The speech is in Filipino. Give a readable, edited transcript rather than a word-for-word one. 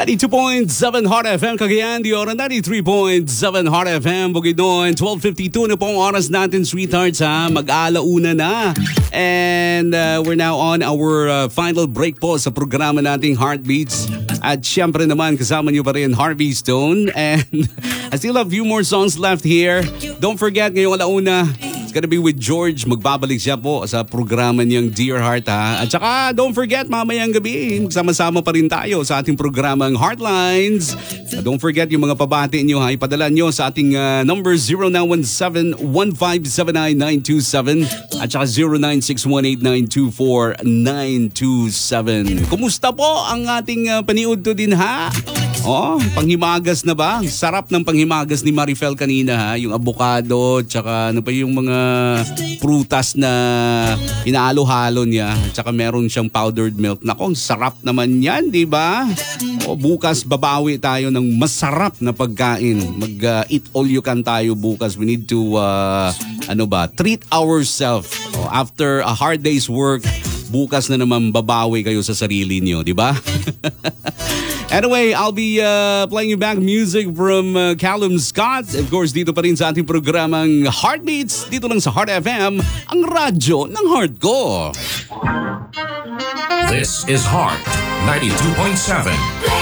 92.7 Heart FM Cagayan de Oro, 93.7 Heart FM Bukidnon. 12:52 na po ang oras natin, sweethearts, ha. Mag-alauna na. And we're now on our final break po sa programa nating Heartbeats. At syempre naman kasama niyo pa rin Harvey Stone. And I still have a few more songs left here. Don't forget, ngayong alauna, gonna be with George. Magbabalik siya po sa programa niyang Dear Heart, ha. At saka don't forget, mamayang gabi, magsama-sama pa rin tayo sa ating programang Heartlines. Don't forget yung mga pabati niyo, ha. Ipadala niyo sa ating number 0917-1579-927 at saka 09618924-927. Kumusta po ang ating paniud to din, ha? Oh, panghimagas na ba? Sarap ng panghimagas ni Marifel kanina, ha. Yung avocado, tsaka ano pa yung mga prutas na hinalo-halo niya. Tsaka meron siyang powdered milk. Nako, sarap naman yan, di ba? O, bukas babawi tayo ng masarap na pagkain. Mag-eat all you can tayo bukas. We need to, treat ourselves. O, after a hard day's work, bukas na naman babawi kayo sa sarili niyo, di ba? Anyway, I'll be playing you back music from Callum Scott. Of course, dito pa rin sa ating programang Heartbeats. Dito lang sa Heart FM, ang radyo ng heart ko. This is Heart 92.7.